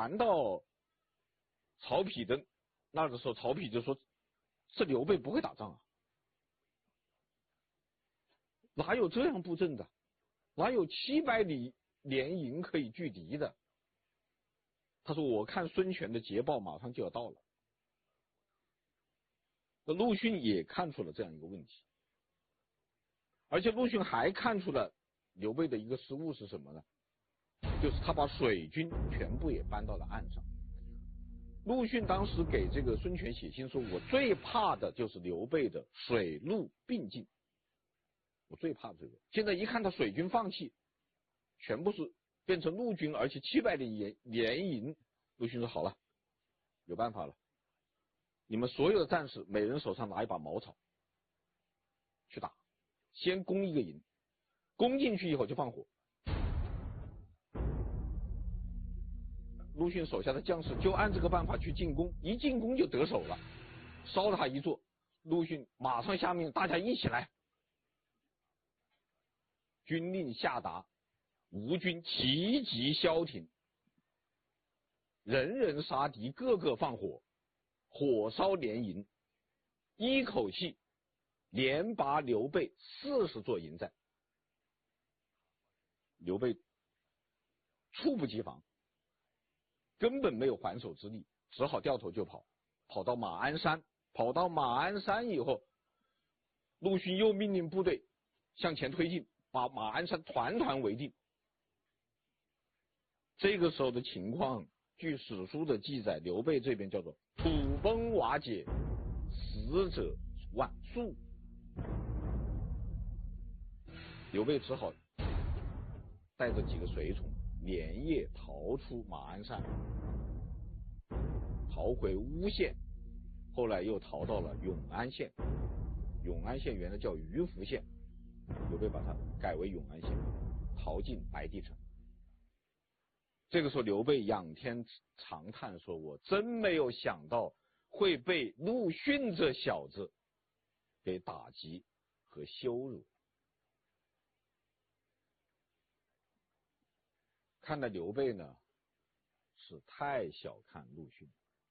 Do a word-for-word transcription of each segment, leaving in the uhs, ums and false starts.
传到曹丕的那的时候，曹丕就说：“这刘备不会打仗啊，哪有这样布阵的？哪有七百里连营可以拒敌的？”他说：“我看孙权的捷报马上就要到了。”那陆逊也看出了这样一个问题，而且陆逊还看出了刘备的一个失误是什么呢？就是他把水军全部也搬到了岸上。陆逊当时给这个孙权写信说：“我最怕的就是刘备的水陆并进，我最怕这个。”现在一看他水军放弃，全部是变成陆军，而且七百里连连营。陆逊说：“好了，有办法了，你们所有的战士每人手上拿一把茅草去打，先攻一个营，攻进去以后就放火。”陆逊手下的将士就按这个办法去进攻，一进攻就得手了，烧了他一座。陆逊马上下命大家一起来，军令下达，吴军齐集萧亭，人人杀敌，个个放火，火烧连营，一口气连拔刘备四十座营寨。刘备猝不及防，根本没有还手之力，只好掉头就跑，跑到马鞍山。跑到马鞍山以后，陆逊又命令部队向前推进，把马鞍山团团围定。这个时候的情况，据史书的记载，刘备这边叫做土崩瓦解，死者万数。刘备只好带着几个随从连夜逃出马鞍山，逃回巫县，后来又逃到了永安县。永安县原来叫鱼福县，刘备把它改为永安县，逃进白帝城。这个时候刘备仰天长叹说：“我真没有想到会被陆逊这小子给打击和羞辱。”看来刘备呢是太小看陆逊。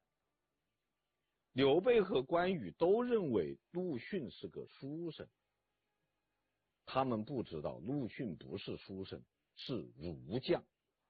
刘备和关羽都认为陆逊是个书生，他们不知道陆逊不是书生，是儒将。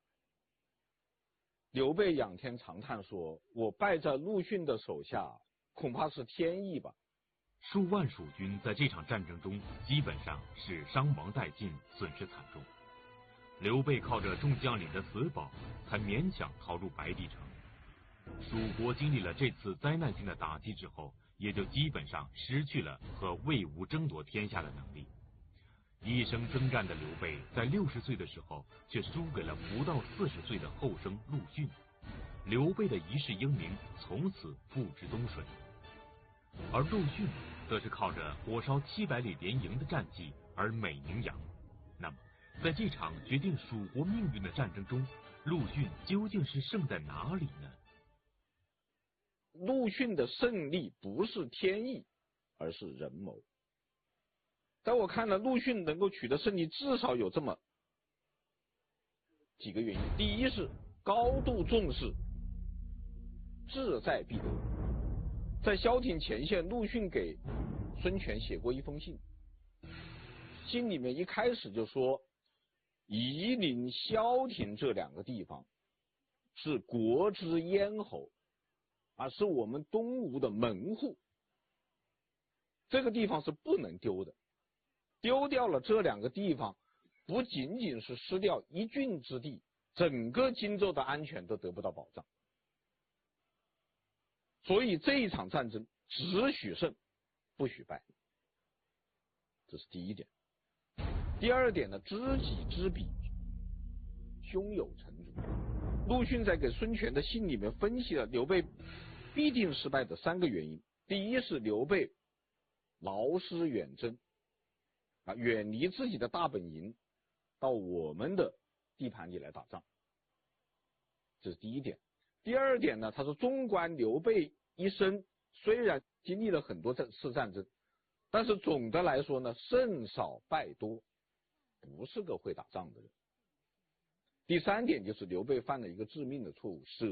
刘备仰天长叹说：“我败在陆逊的手下，恐怕是天意吧。” 数万蜀军在这场战争中基本上是伤亡殆尽，损失惨重。刘备靠着众将领的死保，才勉强逃入白帝城。蜀国经历了这次灾难性的打击之后，也就基本上失去了和魏吴争夺天下的能力。一生征战的刘备，在六十岁的时候，却输给了不到四十岁的后生陆逊。刘备的一世英名从此付之东水，而陆逊则是靠着火烧七百里连营的战绩而美名扬。那么，在这场决定蜀国命运的战争中，陆逊究竟是胜在哪里呢？ 陆逊的胜利不是天意，而是人谋。在我看来，陆逊能够取得胜利，至少有这么几个原因。第一是高度重视志在必得。在萧亭前线，陆逊给孙权写过一封信，信里面一开始就说，夷陵、萧亭这两个地方是国之咽喉，啊，是我们东吴的门户，这个地方是不能丢的。丢掉了这两个地方，不仅仅是失掉一郡之地，整个荆州的安全都得不到保障。所以这一场战争只许胜，不许败，这是第一点。第二点呢，知己知彼，胸有成竹。陆逊在给孙权的信里面分析了刘备必定失败的三个原因。第一是刘备劳师远征，啊，远离自己的大本营，到我们的地盘里来打仗，这是第一点。第二点呢，他说纵观刘备一生，虽然经历了很多次战争，但是总的来说呢，胜少败多，不是个会打仗的人。第三点就是刘备犯了一个致命的错误，舍